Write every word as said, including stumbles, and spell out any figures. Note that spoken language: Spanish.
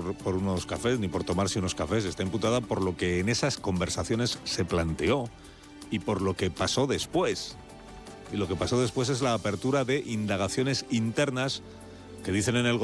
por, por unos cafés ni por tomarse unos cafés, está imputada por lo que en esas conversaciones se planteó y por lo que pasó después. Y lo que pasó después es la apertura de indagaciones internas que dicen en el